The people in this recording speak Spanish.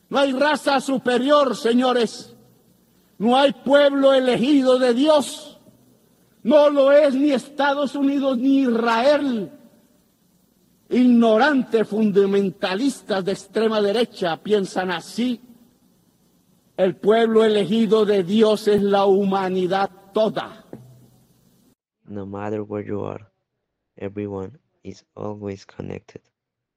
No hay raza superior, señores. No hay pueblo elegido de Dios. No lo es ni Estados Unidos ni Israel. Ignorantes fundamentalistas de extrema derecha piensan así. El pueblo elegido de Dios es la humanidad toda. No matter where you are, everyone is always connected.